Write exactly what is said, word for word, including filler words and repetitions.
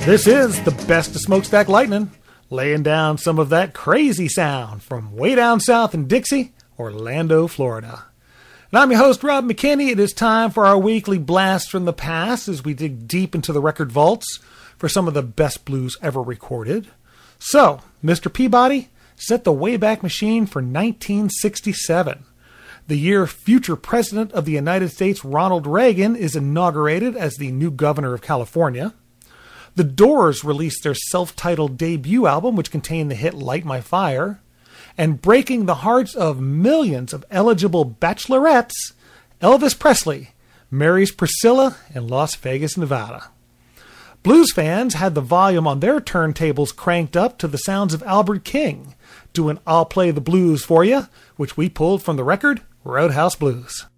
This is the best of Smokestack Lightning, laying down some of that crazy sound from way down south in Dixie, Orlando, Florida. And I'm your host, Rob McKinney. It is time for our weekly blast from the past as we dig deep into the record vaults for some of the best blues ever recorded. So, Mister Peabody, set the Wayback Machine for nineteen sixty-seven. The year future President of the United States Ronald Reagan is inaugurated as the new governor of California. The Doors released their self-titled debut album, which contained the hit Light My Fire. And breaking the hearts of millions of eligible bachelorettes, Elvis Presley marries Priscilla in Las Vegas, Nevada. Blues fans had the volume on their turntables cranked up to the sounds of Albert King doing I'll Play the Blues for You, which we pulled from the record Roadhouse Blues.